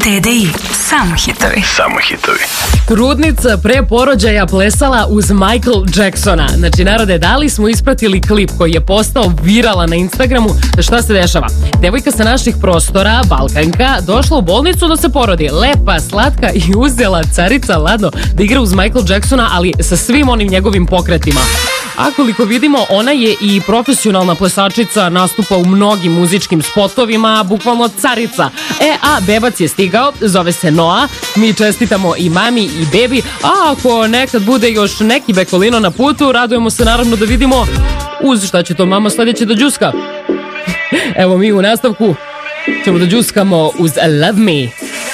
TDI, samo hitovi. Samo hitovi. Trudnica pre porođaja plesala uz Michael Jacksona. Znači, narode, da li smo ispratili klip koji je postao viralan na Instagramu? Šta se dešava? Devojka sa naših prostora, Balkanka, došla u bolnicu da se porodi. Lepa, slatka i uzela carica ladno da igra uz Michael Jacksona, ali sa svim onim njegovim pokretima. A koliko vidimo, ona je i profesionalna plesačica, nastupa u mnogim muzičkim spotovima, bukvalno carica. A bebac je stigao, zove se Noa, mi čestitamo i mami i bebi, a ako nekad bude još neki bekolino na putu, radujemo se naravno da vidimo uz šta će to mama sledeće da džuska. Evo mi u nastavku ćemo da džuskamo uz Love Me.